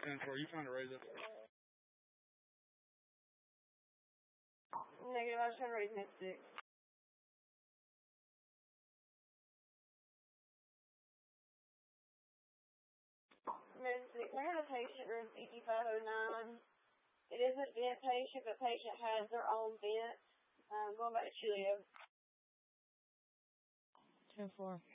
10-4, you trying to raise it? Negative, I was trying to raise med 6. Med 6, I had a patient room 5509. It is a vent patient, but patient has their own vent. Going back to Chilio. 10-4.